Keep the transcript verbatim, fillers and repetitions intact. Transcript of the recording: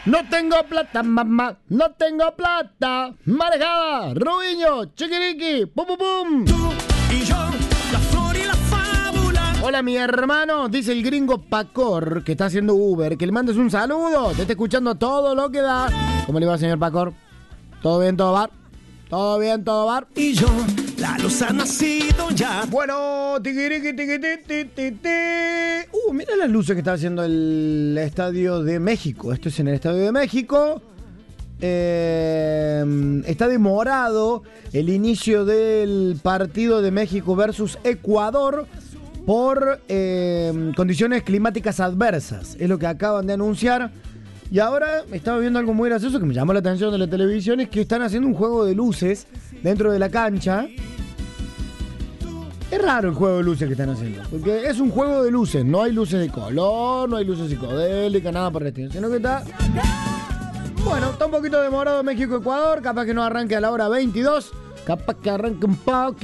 No tengo plata, mamá, no tengo plata. Marejada, Rubiño, chiquiriqui, pum pum pum. Tú y yo, la flor y la fábula. Hola mi hermano, dice el gringo Pacor, que está haciendo Uber, que le mandes un saludo, te está escuchando todo lo que da. ¿Cómo le va, señor Pacor? ¿Todo bien, todo bar? ¿Todo bien, todo bar? Y yo, la luz ha nacido ya. Bueno, tiquiriqui, tiquiti, ti, ti, ti. Uh, mira las luces que está haciendo el Estadio de México. Esto es en el Estadio de México. Eh, está demorado el inicio del partido de México versus Ecuador por eh, condiciones climáticas adversas. Es lo que acaban de anunciar. Y ahora estaba viendo algo muy gracioso que me llamó la atención de la televisión, es que están haciendo un juego de luces dentro de la cancha. Es raro el juego de luces que están haciendo, porque es un juego de luces, no hay luces de color, no hay luces psicodélicas, nada por el estilo, sino que está... Bueno, está un poquito demorado México-Ecuador, capaz que no arranque a la hora veintidós, capaz que arranque un poco.